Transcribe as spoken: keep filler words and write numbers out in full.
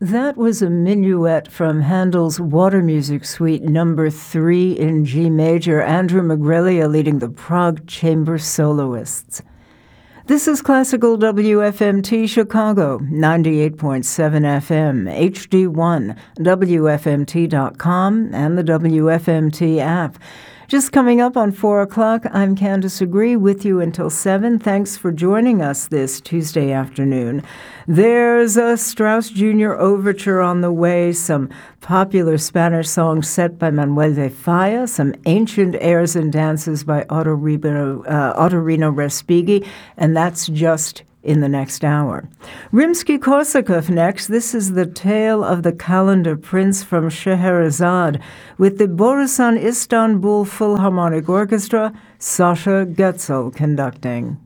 That was a minuet from Handel's Water Music Suite number three in G major, Andrew Magrilia leading the Prague Chamber Soloists. This is Classical W F M T Chicago, ninety-eight point seven F M, H D one, W F M T dot com, and the W F M T app. Just coming up on four o'clock, I'm Candace Agree with you until seven. Thanks for joining us this Tuesday afternoon. There's a Strauss Junior Overture on the way, some popular Spanish songs set by Manuel de Falla, some ancient airs and dances by Ottorino uh, Ottorino Respighi, and that's just in the next hour. Rimsky-Korsakov next. This is the tale of the calendar prince from Scheherazade with the Borusan Istanbul Philharmonic Orchestra, Sasha Getzel conducting.